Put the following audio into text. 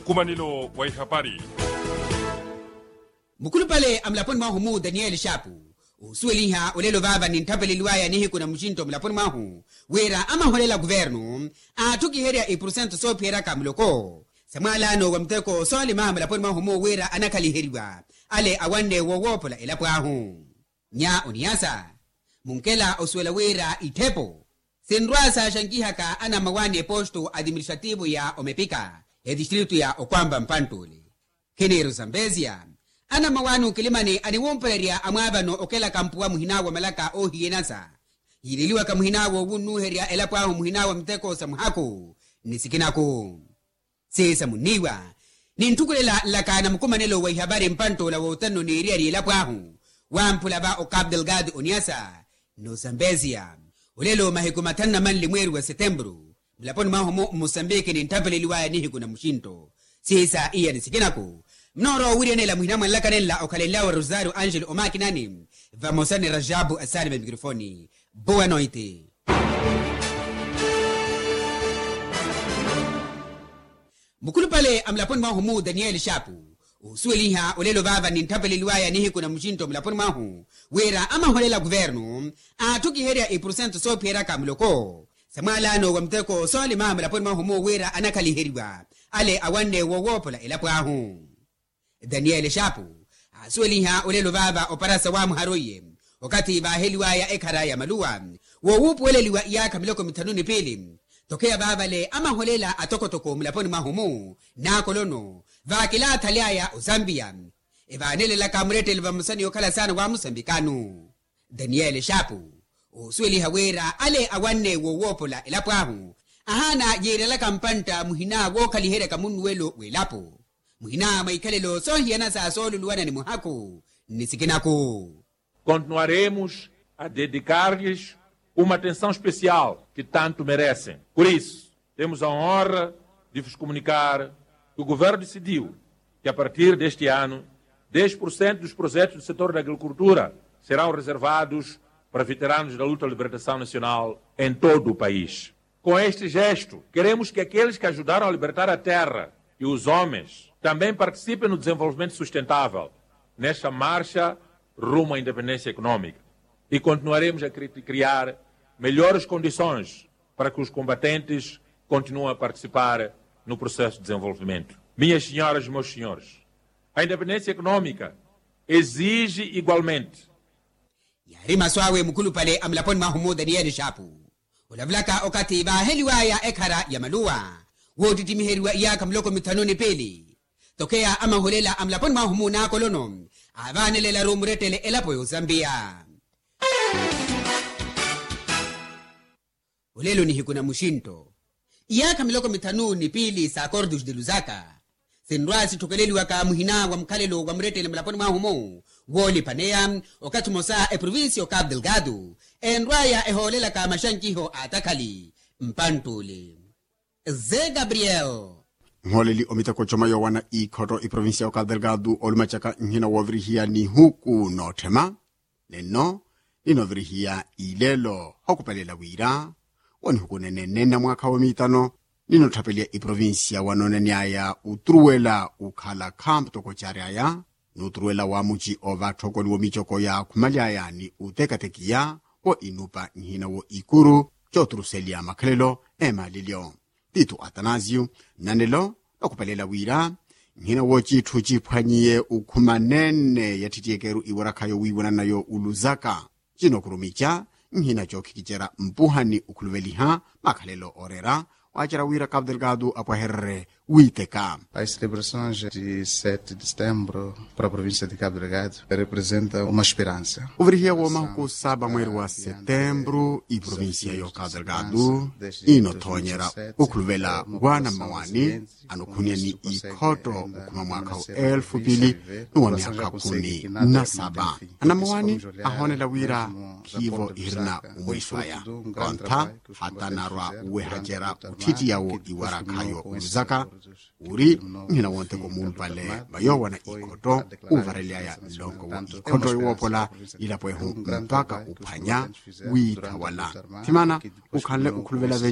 Mkumanilo wa habari. Mukulu pale amlaponi mahu Daniel Shapu usueliha ulelo baba nintapeli liwaya nihi kuna mshinto mlaponi mahu wera ama holela guvernu atuki heria iprusento so piera kamloko samala wa mteko soli mama mlaponi mahu wera anakali heriwa ale awande wowopola ilapo ahu nya uniasa munkela usuela wera itepo Sinrasa shankihaka ana mawani posto administrativo ya Omepika e distrito ya Okwamba Mpantule Kinero Zambezia ana mawanu kilimani aniwomperia amwabano okela kampua muhinawa malaka o hienasa yililiwa ka muhinawa wunu heria elapwa muhinawa mteko samuhako nisikinako sesa muniwa nintukulela lakana mkumanelo wa habari Mpantula wa utano ni riari elapwa wampula ba Okab Delgado Oniasa no Zambezia ulelo mahikumatana manli mweru wa Setembru mlaponi mahomo Mosambiki ni ntapele liwaya nihi kuna mshinto sisa iya nisikinako mnoro wirianela muhinamu lakanela okalelawa Rosario Angel Omakinani vamosani Rajabu asani me mikrofoni boa noite. Mukulu pale amlaponi mahomo Daniel Shapu usueliha ulelo baba nintapele liwaya nihi kuna mshinto mlaponi mahu wera ama holela guvernu atuki heria iprusento so piera kamloko samala wa mteko soli mama mlaponi mahu wera anakali heriwa ale awande wowopola ilapo ahu Daniel Shapu asueliha ulelo baba oparasa wa muharoye wakati ba heliwaya ekaraya maluwa wowupu weleliwa yaka miloko mitanuni pili tokea baba le ama holela atokotoko mlaponi mahumu na kolono vakila taliaya Zambia evanele la kamurete livamusani okala sana wa Mosambikanu Daniel Shapu usweli hawera ale awane wowopola elapwahu ahana yere la kampanta muhina wokali here kamunwelo welapo muhina maikalelo so hiana sa solo luwana ni muhako nisikinako. Continuaremos a dedicar-lhes uma atenção especial que tanto merecem. Por isso, temos a honra de vos comunicar que o Governo decidiu que, a partir deste ano, 10% dos projetos do setor da agricultura serão reservados para veteranos da luta à libertação nacional em todo o país. Com este gesto, queremos que aqueles que ajudaram a libertar a terra e os homens também participem no desenvolvimento sustentável, nesta marcha rumo à independência econômica. E continuaremos a criar melhores condições para que os combatentes continuem a participar no processo de desenvolvimento. Minhas senhoras e meus senhores, a independência econômica exige igualmente. Yarima swawe mukulu pale amlaponi mahumu Daniel Shapu ulavlaka okati ba heliwaya ekara ya maluwa wotitimi heriwa yaka mloko mitanoni peli tokea ama holela amlaponi mahumu na kolono avanele la rumuretele elapo yo Zambia ulelo ni hikuna mushinto yaka miloko mitanuni pili sa Cordus de Lusaka sinrasi tokeleli waka muhina wa mkalelo wa mretele mlaponi mahumu woli panea okati mosa province Okab Delgado enraya eholela ka mashankiho atakali Mpantule Ze Gabriel Ngoleli omitako choma yo wana ikoto province Okab Delgado olumachaka nhina wovrihia ni huku notema neno inovrihia ilelo hokupalela wira wani huku nena mwaka wa mitano nino tapelia province wanone nyaya utruela ukhala camp toko chariaya nutruela wa muchi ova toko ni womichoko ya kumaliaya ni utekatekia o inupa nhina wo ikuru chotruselia maklelo ema lilio Tito Atanasio nanelo okupalela wira nhina wo chitu chiphanyiye ukhumanene yatitiekeru iwarakayo wiwona nayo uluzaka chinokurumicha nhina chokikichera mpuhani ukuluveliha makhalelo orera wachera wira Cabo Delgado apaherre witeka. As celebrações de 7 de setembro para a província de Cabo Delgado representa uma esperança. Uvrihia wa mahuku saba mweri wa Setembro i província yo Cabo Delgado inotonyera ukuluvela wana mawani anukunia ni ikoto ukuma mwaka 2000 nuwa miaka 17 ana mawani ahonela wira kivo irina umwiswaya konta hatanarwa uwehajera utiti yawo iwarakayo uluzaka uri nhina wonte ko mumpale bayo wana ikoto uvareliaya longo wa ikoto iwopola ilapo ehu mpaka uphanya witawala timana ukhanle ukhuluvela